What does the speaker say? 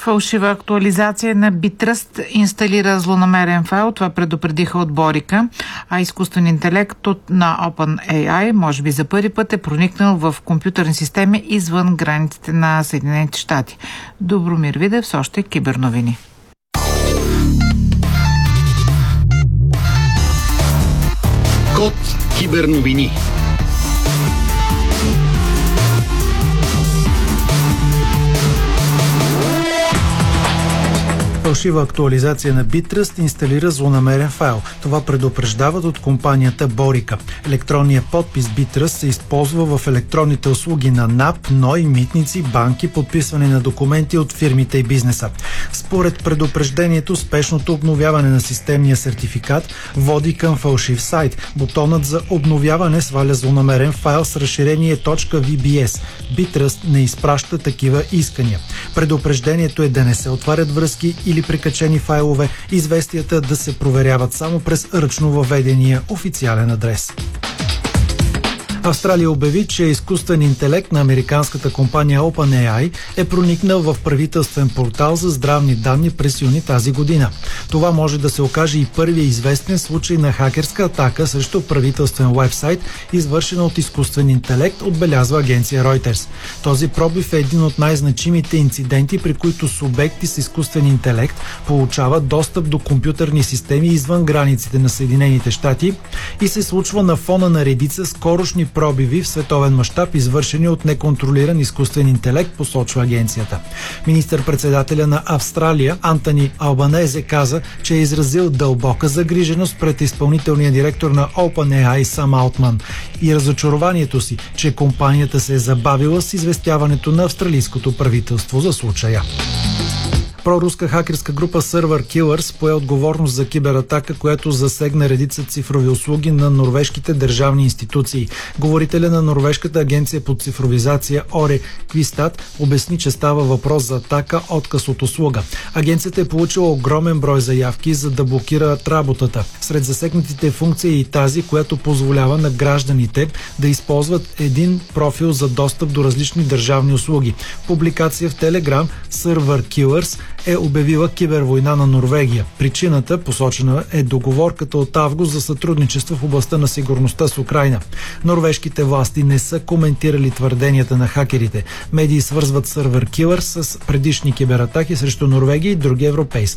Фалшива актуализация на Bitrust инсталира злонамерен файл. Това предупредиха от Борика. А изкуствен интелект на OpenAI може би за първи път е проникнал в компютърни системи извън границите на Съединените щати. Добромир Видев с още киберновини. Код киберновини. Фалшива актуализация на Bitrust инсталира злонамерен файл. Това предупреждават от компанията Борика. Електронният подпис Bitrust се използва в електронните услуги на НАП, НОИ, митници, банки, подписване на документи от фирмите и бизнеса. Според предупреждението, спешното обновяване на системния сертификат води към фалшив сайт. Бутонът за обновяване сваля злонамерен файл с разширение .vbs. Bitrust не изпраща такива искания. Предупреждението е да не се отварят връзки или прикачени файлове, известията да се проверяват само през ръчно въведения официален адрес. Австралия обяви, че изкуствен интелект на американската компания OpenAI е проникнал в правителствен портал за здравни данни през юни тази година. Това може да се окаже и първия известен случай на хакерска атака срещу правителствен уебсайт, извършена от изкуствен интелект, отбелязва агенция Reuters. Този пробив е един от най-значимите инциденти, при които субекти с изкуствен интелект получават достъп до компютърни системи извън границите на Съединените щати и се случва на фона на редица скорошни пробиви в световен мащаб, извършени от неконтролиран изкуствен интелект, посочва агенцията. Министър-председателя на Австралия Антони Албанезе каза, че е изразил дълбока загриженост пред изпълнителния директор на OpenAI Сам Алтман и разочарованието си, че компанията се е забавила с известяването на австралийското правителство за случая. Проруска хакерска група Server Killers пое отговорност за кибератака, която засегна редица цифрови услуги на норвежките държавни институции. Говорителя на Норвежката агенция по цифровизация Оре Квистат обясни, че става въпрос за атака отказ от услуга. Агенцията е получила огромен брой заявки, за да блокират работата. Сред засегнатите функции е и тази, която позволява на гражданите да използват един профил за достъп до различни държавни услуги. Публикация в Telegram Server Killers е обявила кибервойна на Норвегия. Причината, посочена, е договорката от август за сътрудничество в областта на сигурността с Украйна. Норвежките власти не са коментирали твърденията на хакерите. Медии свързват Server Killers с предишни кибератаки срещу Норвегия и други европейски